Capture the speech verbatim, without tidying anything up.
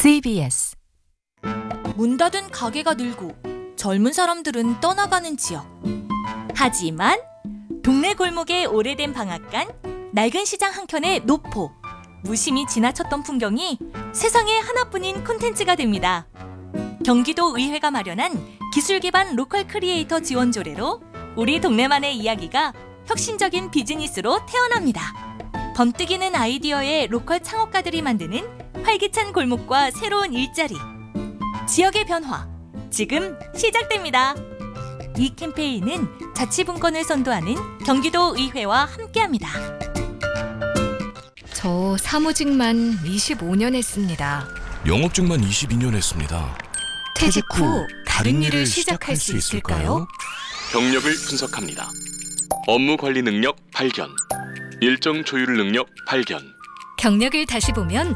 씨비에스 문 닫은 가게가 늘고 젊은 사람들은 떠나가는 지역. 하지만 동네 골목의 오래된 방앗간, 낡은 시장 한켠의 노포, 무심히 지나쳤던 풍경이 세상에 하나뿐인 콘텐츠가 됩니다. 경기도 의회가 마련한 기술 기반 로컬 크리에이터 지원 조례로 우리 동네만의 이야기가 혁신적인 비즈니스로 태어납니다. 번뜩이는 아이디어의 로컬 창업가들이 만드는 활기찬 골목과 새로운 일자리. 지역의 변화, 지금 시작됩니다. 이 캠페인은 자치분권을 선도하는 경기도 의회와 함께합니다. 저 사무직만 이십오 년 했습니다. 영업직만 이십이 년 했습니다. 퇴직 후 다른 일을 시작할 수 있을까요? 경력을 분석합니다. 업무 관리 능력 발견, 일정 조율 능력 발견. 경력을 다시 보면